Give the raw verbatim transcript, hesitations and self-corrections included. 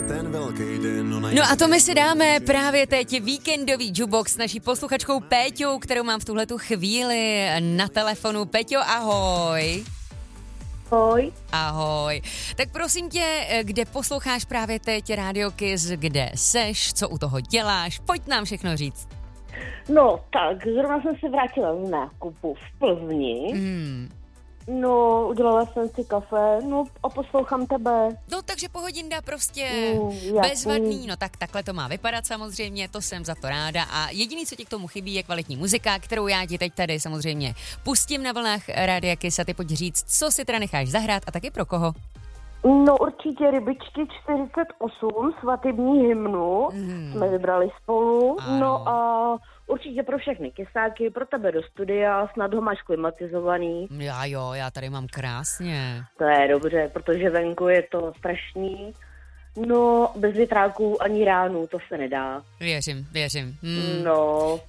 ten velký den. No a to my si dáme právě teď víkendový jukebox s naší posluchačkou Péťou, kterou mám v tuhletu chvíli na telefonu. Péťo, ahoj. Ahoj. Ahoj. Tak prosím tě, kde posloucháš právě teď Radio Kiss, kde seš, co u toho děláš, pojď nám všechno říct. No tak, zrovna jsem se vrátila z nákupu v Plzni. Hmm. No, udělala jsem si kafe, no a poslouchám tebe. No takže pohodinda prostě Mm, bezvadný, no tak takhle to má vypadat samozřejmě, to jsem za to ráda a jediný, co ti k tomu chybí, je kvalitní muzika, kterou já ti teď tady samozřejmě pustím na vlnách Rádia Kiss a ty pojď říct, co si teda necháš zahrát a taky pro koho. No určitě Rybičky čtyřicet osm, svatební hymnu, Mm. jsme vybrali spolu. Ano. No a určitě pro všechny kysáky, pro tebe do studia, snad ho máš klimatizovaný. Já jo, já tady mám krásně. To je dobře, protože venku je to strašný. No, bez větráků ani ránů, to se nedá. Věřím, věřím. Hmm. No,